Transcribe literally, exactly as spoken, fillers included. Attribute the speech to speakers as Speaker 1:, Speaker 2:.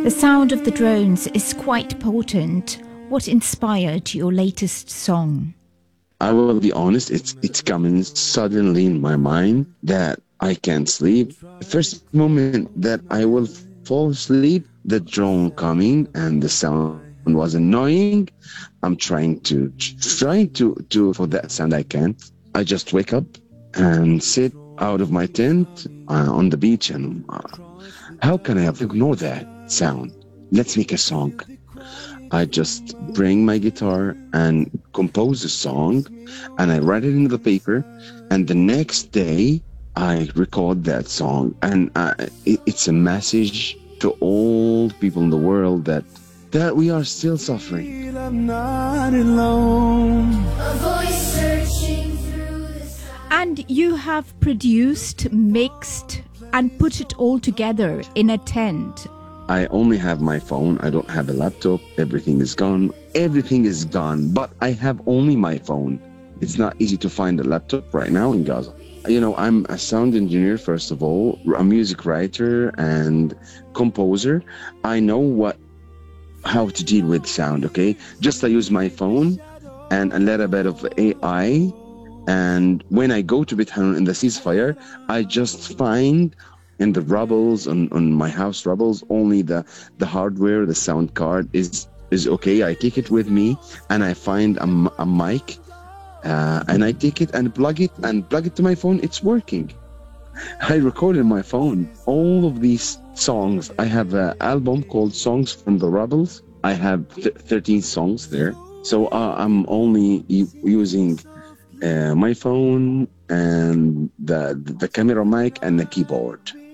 Speaker 1: The sound of the drones is quite potent. What inspired your latest song?
Speaker 2: I will be honest, it's it's coming suddenly in my mind that I can't sleep. The first moment that I will fall asleep, the drone coming and the sound was annoying. I'm trying to trying to to for that sound I can't. I just wake up and sit out of my tent uh, on the beach and uh, how can I ignore that sound? Let's make a song. I just bring my guitar and compose a song and I write it into the paper, and the next day I record that song, and uh, it, it's a message to all people in the world that that we are still suffering.
Speaker 3: I'm not alone.
Speaker 4: A voice searching through the sound.
Speaker 1: And you have produced, mixed, and put it all together in a tent.
Speaker 2: I only have my phone. I don't have a laptop. Everything is gone. Everything is gone, but I have only my phone. It's not easy to find a laptop right now in Gaza. You know, I'm a sound engineer, first of all, a music writer and composer. I know what, how to deal with sound, okay? Just I use my phone and a little bit of A I. And when I go to Beit Hanun in the ceasefire, I just find in the rubbles, on, on my house rubbles, only the, the hardware, the sound card is, is okay. I take it with me and I find a, a mic uh, and I take it and plug it and plug it to my phone. It's working. I recorded my phone. All of these songs, I have an album called Songs from the Rubbles. I have th thirteen songs there. So uh, I'm only using uh, my phone and the, the camera mic and the keyboard.